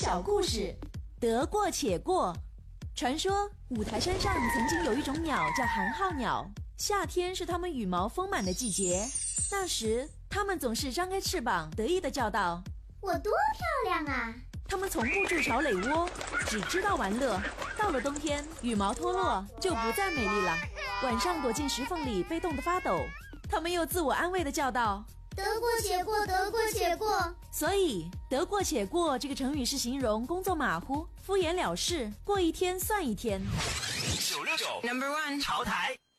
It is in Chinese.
小故事，得过且过。传说五台山上曾经有一种鸟叫寒号鸟，夏天是它们羽毛丰满的季节。那时它们总是张开翅膀得意地叫道： 我多漂亮啊！ 它们从不筑巢垒窝，只知道玩乐。到了冬天，羽毛脱落就不再美丽了，晚上躲进石缝里被冻得发抖。它们又自我安慰地叫道： 得过且过，得过且过。 所以得过且过这个成语是形容工作马虎、敷衍了事，过一天算一天。 969 No.1 潮台。